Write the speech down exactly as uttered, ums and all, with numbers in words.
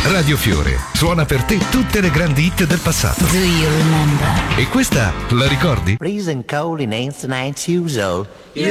Radio Fiore suona per te tutte le grandi hit del passato. Do you remember? E questa la ricordi? Freezing cold in ancient nights usual.